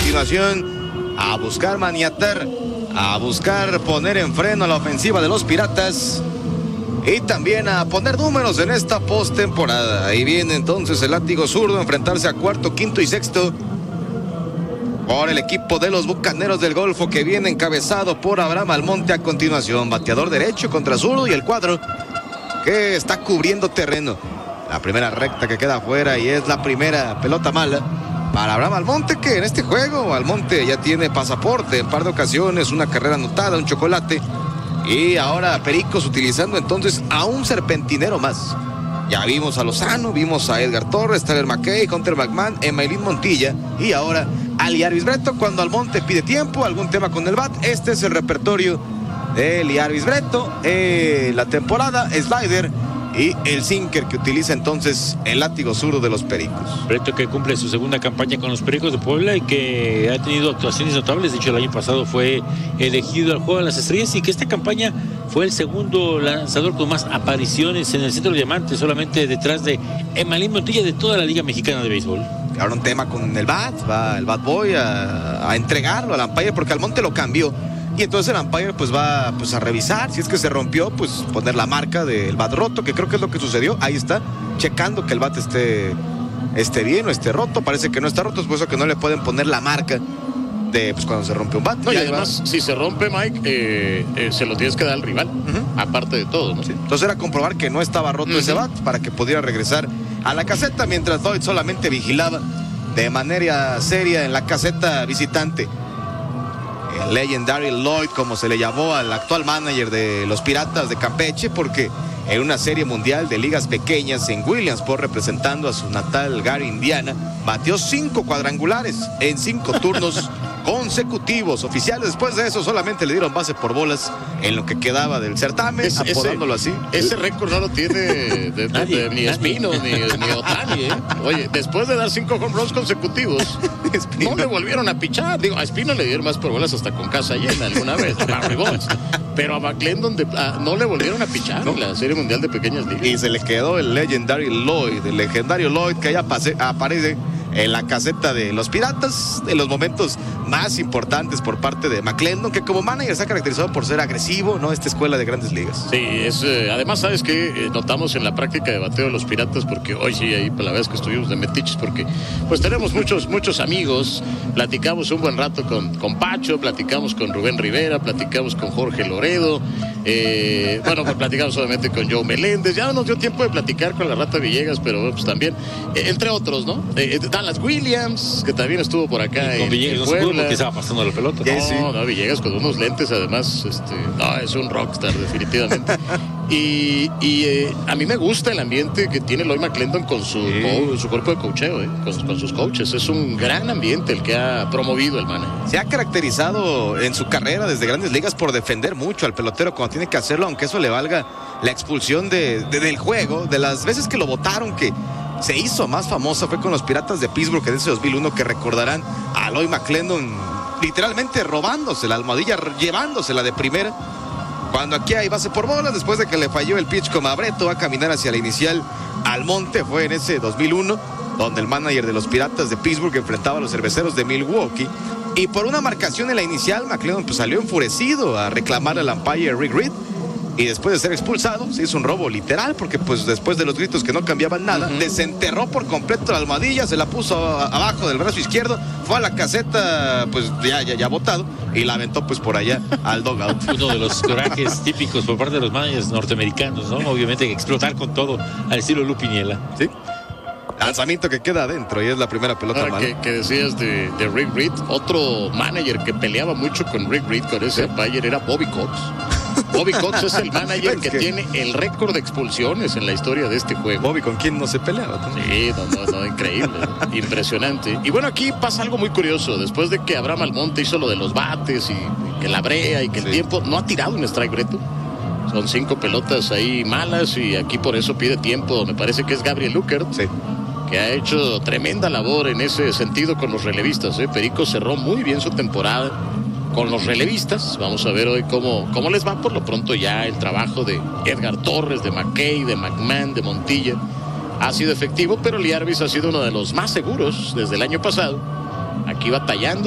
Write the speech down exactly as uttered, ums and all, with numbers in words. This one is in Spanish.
continuación a buscar maniatar, a buscar poner en freno a la ofensiva de los Piratas y también a poner números en esta postemporada. Ahí viene entonces el látigo zurdo a enfrentarse a cuarto, quinto y sexto por el equipo de los Bucaneros del Golfo, que viene encabezado por Abraham Almonte a continuación. Bateador derecho contra zurdo y el cuadro que está cubriendo terreno. La primera recta que queda afuera y es la primera pelota mala para Abraham Almonte, que en este juego Almonte ya tiene pasaporte en par de ocasiones, una carrera anotada, un chocolate. Y ahora Pericos utilizando entonces a un serpentinero más. Ya vimos a Lozano, vimos a Edgar Torres, Tyler McKay, Hunter McMahon, Emailín Montilla y ahora a Liarvis Breto. Cuando Almonte pide tiempo, algún tema con el bat, este es el repertorio de Liarvis Breto. Eh, la temporada, slider y el sinker que utiliza entonces el látigo zurdo de los Pericos. Breto, que cumple su segunda campaña con los Pericos de Puebla y que ha tenido actuaciones notables. De hecho, el año pasado fue elegido al Juego de las Estrellas y que esta campaña fue el segundo lanzador con más apariciones en el centro de diamantes, solamente detrás de Emailín Montilla de toda la Liga Mexicana de Béisbol. Ahora un tema con el bat, va el bat boy a, a entregarlo al umpire porque Almonte lo cambió. Y entonces el umpire pues va pues, a revisar, si es que se rompió, pues poner la marca del bat roto, que creo que es lo que sucedió. Ahí está, checando que el bat esté, esté bien o esté roto. Parece que no está roto, es por eso que no le pueden poner la marca de pues, cuando se rompe un bat. No, y además, va. si se rompe, Mike, eh, eh, se lo tienes que dar al rival, uh-huh. aparte de todo, ¿no? Sí. Entonces era comprobar que no estaba roto uh-huh. ese bat para que pudiera regresar a la caseta, mientras Lloyd solamente vigilaba de manera seria en la caseta visitante. El Legendary Lloyd, como se le llamó al actual manager de los Piratas de Campeche, porque en una serie mundial de ligas pequeñas en Williamsport, representando a su natal Gary, Indiana, batió cinco cuadrangulares en cinco turnos consecutivos oficiales. Después de eso solamente le dieron base por bolas en lo que quedaba del certamen, es, apodándolo ese, así. Ese récord no lo tiene de, de, nadie, de, de, ni Espino ni, ni Otani, ¿eh? Oye, después de dar cinco home runs consecutivos, no le volvieron a pichar. Digo, a Espino le dieron más por bolas hasta con casa llena alguna vez, Barry Bonds. Pero a McClendon de, a, no le volvieron a pichar ¿no? en la Serie Mundial de Pequeñas Ligas. Y se le quedó el Legendary Lloyd, el legendario Lloyd que ya pase, aparece en la caseta de los Piratas, de los momentos más importantes por parte de McClendon, que como manager se ha caracterizado por ser agresivo, ¿no? Esta escuela de Grandes Ligas. Sí, es, eh, además, ¿sabes qué? Eh, notamos en la práctica de bateo de los Piratas, porque hoy sí, ahí pues, la vez que estuvimos de metiches, porque pues tenemos muchos, muchos amigos, platicamos un buen rato con, con Pacho, platicamos con Rubén Rivera, platicamos con Jorge Loredo, eh, bueno, pues platicamos obviamente con Joe Meléndez, ya no nos dio tiempo de platicar con la Rata Villegas, pero pues también, eh, entre otros, ¿no? Eh, Dallas Williams, que también estuvo por acá y con en, Villegas, en no Puebla. que estaba pasando la pelota. No, sí. no, Villegas con unos lentes, además, este, no, es un rockstar, definitivamente. y y eh, a mí me gusta el ambiente que tiene Lloyd McClendon con su, sí. co, su cuerpo de coacheo, eh, con, con sus coaches. Es un gran ambiente el que ha promovido el manager. Se ha caracterizado en su carrera desde Grandes Ligas por defender mucho al pelotero cuando tiene que hacerlo, aunque eso le valga la expulsión de, de, del juego. De las veces que lo votaron, que se hizo más famosa fue con los Piratas de Pittsburgh en ese dos mil uno, que recordarán a Lloyd McClendon literalmente robándose la almohadilla, llevándosela de primera. Cuando aquí hay base por bolas, después de que le falló el pitch como a Breto, va a caminar hacia la inicial Almonte. Fue en ese dos mil uno, donde el manager de los Piratas de Pittsburgh enfrentaba a los Cerveceros de Milwaukee. Y por una marcación en la inicial, McClendon pues, salió enfurecido a reclamar al umpire Rick Reed. Y después de ser expulsado, se hizo un robo literal, porque pues después de los gritos que no cambiaban nada, uh-huh. desenterró por completo la almohadilla, se la puso a, abajo del brazo izquierdo, fue a la caseta, pues ya, ya, ya botado, y la aventó pues por allá al dugout. Uno de los corajes típicos por parte de los managers norteamericanos, ¿no? Obviamente que explotar con todo al estilo Lou Piniella. Sí. Lanzamiento que queda adentro y es la primera pelota Ahora, mala. Que, que decías de, de Rick Reed, otro manager que peleaba mucho con Rick Reed, con ese umpire, era Bobby Cox. Bobby Cox es el manager que, que tiene el récord de expulsiones en la historia de este juego. Bobby, ¿con quién no se peleaba? Sí, no, no, no, increíble, impresionante. Y bueno, aquí pasa algo muy curioso. Después de que Abraham Almonte hizo lo de los bates y, y que la brea y que sí. el tiempo, no ha tirado un strike Breto. Son cinco pelotas ahí malas y aquí por eso pide tiempo. Me parece que es Gabriel Luckert. Sí. Que ha hecho tremenda labor en ese sentido con los relevistas. ¿eh? Perico cerró muy bien su temporada con los relevistas. Vamos a ver hoy cómo, cómo les va. Por lo pronto ya el trabajo de Edgar Torres, de McKay, de McMahon, de Montilla ha sido efectivo, pero Liarvis ha sido uno de los más seguros desde el año pasado. Aquí batallando.